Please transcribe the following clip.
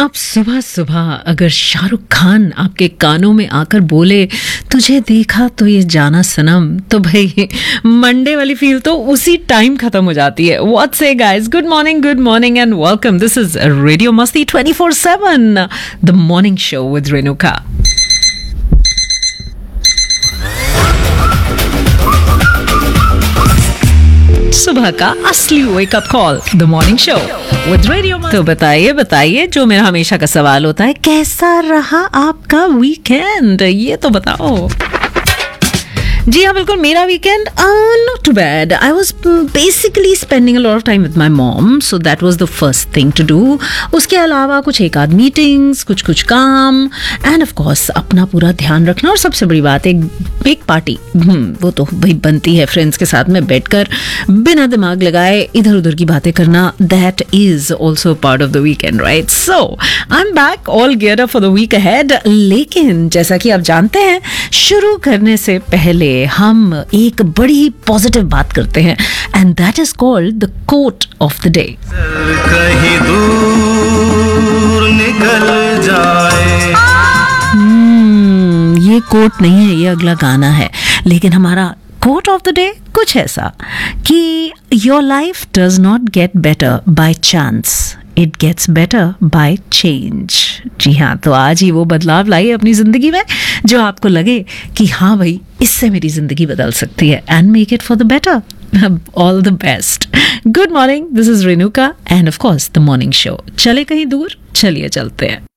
अब सुबह सुबह अगर शाहरुख खान आपके कानों में आकर बोले तुझे देखा तो ये जाना सनम, तो भाई मंडे वाली फील तो उसी टाइम खत्म हो जाती है. व्हाट से guys, good morning and welcome. This is radio मस्ती 24/7, the morning show with Renuka. सुबह का असली wake up call, the morning show with radio. तो बताइए जो मेरा हमेशा का सवाल होता है, कैसा रहा आपका वीकेंड? ये तो बताओ. जी हाँ, बिल्कुल मेरा weekend not to bad. I was basically spending a lot of time with my mom, so that was the first thing to do. उसके अलावा कुछ एक आध मीटिंग्स, कुछ काम, एंड ऑफ कोर्स अपना पूरा ध्यान रखना. और सबसे बड़ी बात, एक बिग पार्टी वो तो भाई बनती है. फ्रेंड्स के साथ में बैठकर बिना दिमाग लगाए इधर उधर की बातें करना, that is also part of the weekend, right? So I am back all gear up for the week ahead. लेकिन जैसा कि आप जानते हैं, शुरू करने से पहले हम एक बड़ी पॉजिटिव बात करते हैं, and that is called the coat of the day. कहीं दूर निकल जाए. ये कोट नहीं है, ये अगला गाना है. लेकिन हमारा कोट ऑफ द डे कुछ ऐसा कि your life does not get better by chance, it gets better by change. जी हाँ, तो आज ही वो बदलाव लाइए अपनी जिंदगी में जो आपको लगे कि हाँ भाई, इससे मेरी जिंदगी बदल सकती है, and make it for the better. All the best. Good morning, this is Renuka end of course the morning show. चले कहीं दूर, चलिए चलते हैं.